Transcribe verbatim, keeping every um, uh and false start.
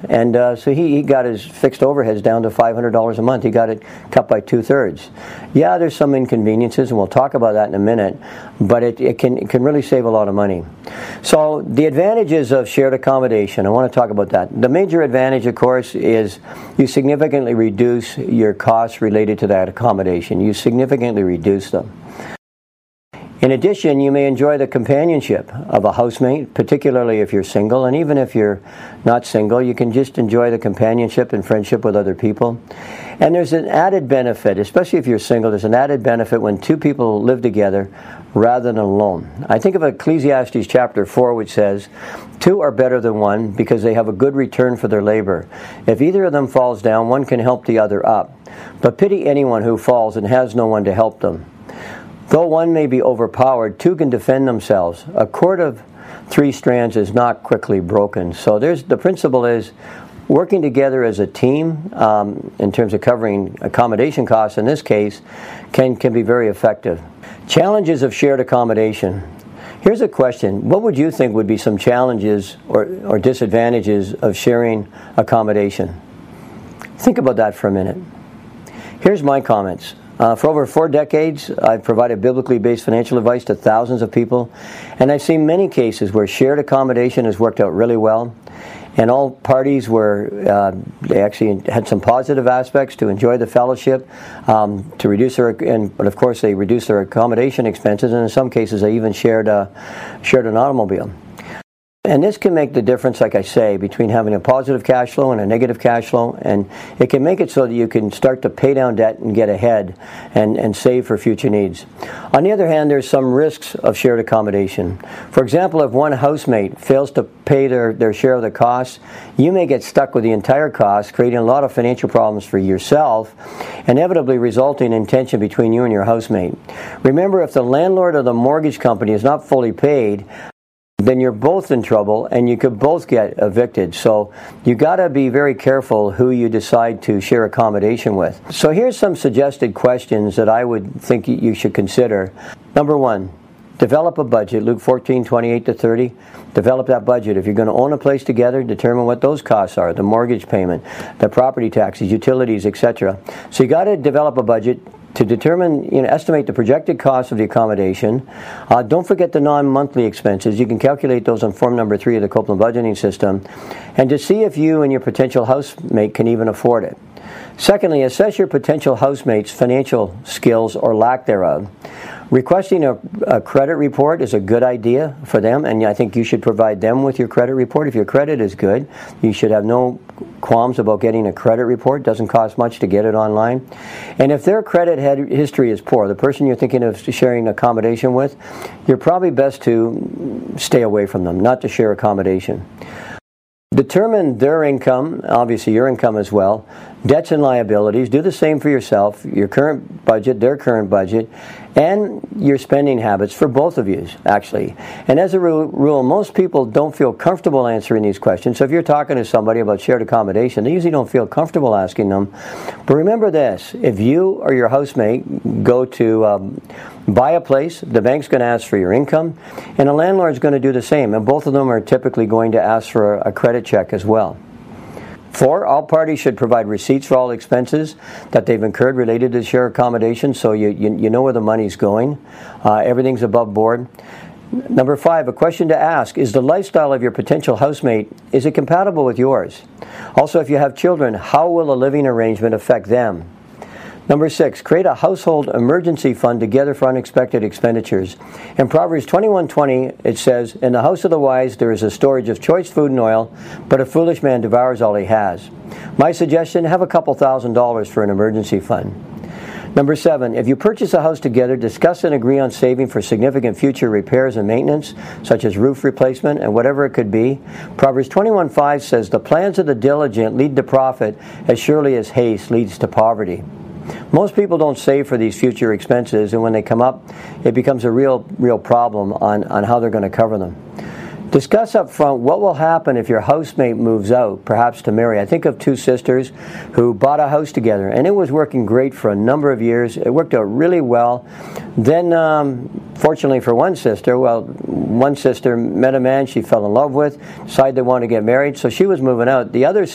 And uh, so he, he got his fixed overheads down to five hundred dollars a month. He got it cut by two-thirds. Yeah, there's some inconveniences, and we'll talk about that in a minute, but it, it, can, it can really save a lot of money. So the advantages of shared accommodation, I want to talk about that. The major advantage, of course, is you significantly reduce your costs related to that accommodation. You significantly reduce them. In addition, you may enjoy the companionship of a housemate, particularly if you're single, and even if you're not single, you can just enjoy the companionship and friendship with other people. And there's an added benefit, especially if you're single, there's an added benefit when two people live together rather than alone. I think of Ecclesiastes chapter four, which says, two are better than one because they have a good return for their labor. If either of them falls down, one can help the other up. But pity anyone who falls and has no one to help them. Though one may be overpowered, two can defend themselves. A cord of three strands is not quickly broken. So there's the principle is working together as a team um, in terms of covering accommodation costs in this case can, can be very effective. Challenges of shared accommodation. Here's a question. What would you think would be some challenges or, or disadvantages of sharing accommodation? Think about that for a minute. Here's my comments. Uh, for over four decades, I've provided biblically based financial advice to thousands of people, and I've seen many cases where shared accommodation has worked out really well, and all parties were, uh, they actually had some positive aspects to enjoy the fellowship, um, to reduce their, and but of course they reduced their accommodation expenses, and in some cases they even shared, uh, shared an automobile. And this can make the difference, like I say, between having a positive cash flow and a negative cash flow, and it can make it so that you can start to pay down debt and get ahead and, and save for future needs. On the other hand, there's some risks of shared accommodation. For example, if one housemate fails to pay their, their share of the costs, you may get stuck with the entire cost, creating a lot of financial problems for yourself, inevitably resulting in tension between you and your housemate. Remember, if the landlord or the mortgage company is not fully paid, then you're both in trouble and you could both get evicted. So you got to be very careful who you decide to share accommodation with. So here's some suggested questions that I would think you should consider. Number one, develop a budget. Luke fourteen, twenty-eight to thirty. Develop that budget. If you're going to own a place together, determine what those costs are, the mortgage payment, the property taxes, utilities, et cetera. So you got to develop a budget to determine, you know, estimate the projected cost of the accommodation. Uh, don't forget the non-monthly expenses. You can calculate those on form number three of the Copeland budgeting system, and to see if you and your potential housemate can even afford it. Secondly, assess your potential housemate's financial skills or lack thereof. Requesting a, a credit report is a good idea for them, and I think you should provide them with your credit report. If your credit is good, you should have no qualms about getting a credit report. It doesn't cost much to get it online. And if their credit history is poor, the person you're thinking of sharing accommodation with, you're probably best to stay away from them, not to share accommodation. Determine their income, obviously your income as well, debts and liabilities. Do the same for yourself, your current budget, their current budget, and your spending habits for both of you, actually. And as a rule, most people don't feel comfortable answering these questions. So if you're talking to somebody about shared accommodation, they usually don't feel comfortable asking them. But remember this, if you or your housemate go to um, buy a place, the bank's going to ask for your income, and the landlord's going to do the same. And both of them are typically going to ask for a credit check as well. Four, all parties should provide receipts for all expenses that they've incurred related to share accommodation, so you, you, you know where the money's going. Uh, everything's above board. Number five, a question to ask, is the lifestyle of your potential housemate, is it compatible with yours? Also, if you have children, how will a living arrangement affect them? Number six, create a household emergency fund together for unexpected expenditures. In Proverbs twenty-one twenty, it says, in the house of the wise there is a storage of choice food and oil, but a foolish man devours all he has. My suggestion, have a couple thousand dollars for an emergency fund. Number seven, if you purchase a house together, discuss and agree on saving for significant future repairs and maintenance, such as roof replacement and whatever it could be. Proverbs twenty-one five says, the plans of the diligent lead to profit as surely as haste leads to poverty. Most people don't save for these future expenses, and when they come up, it becomes a real, real problem on, on how they're going to cover them. Discuss up front what will happen if your housemate moves out, perhaps to marry. I think of two sisters who bought a house together, and it was working great for a number of years. It worked out really well. Then, um, fortunately for one sister, well, one sister met a man she fell in love with, decided they wanted to get married, so she was moving out. The other